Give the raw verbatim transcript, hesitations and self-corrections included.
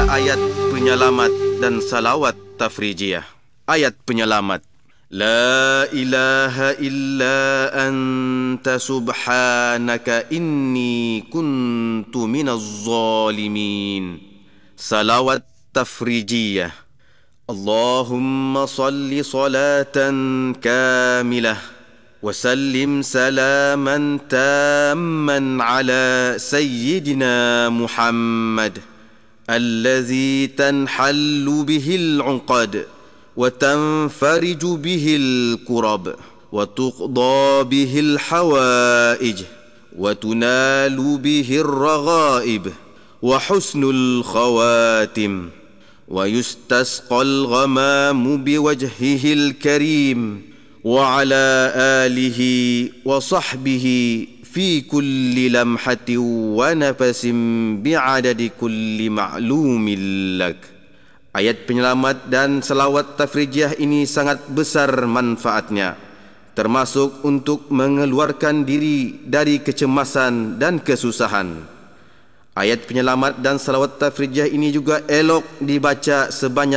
ayat penyelamat dan salawat tafrijiyah. Ayat penyelamat. La ilaha illa anta subhanaka inni kuntu minaz zalimin. Salawat tafrijiyah. Allahumma salli salatan kamilah wa sallim salaman tamman ala sayyidina Muhammad alladhi tanhallu bihil uqad wa tanfariju bihil kurab wa tuqda bihil hawaij wa tunalu bihil raghaib wa husnul khawatim wa yustasqal ghamamu biwajhihil karim wa ala alihi wa sahbihi fi kulli lamhatin wa nafasin bi'adadi kulli ma'lumin lak. Ayat penyelamat dan salawat tafrijiyah ini sangat besar manfaatnya, termasuk untuk mengeluarkan diri dari kecemasan dan kesusahan. Ayat penyelamat dan salawat tafrijiyah ini juga elok dibaca sebanyak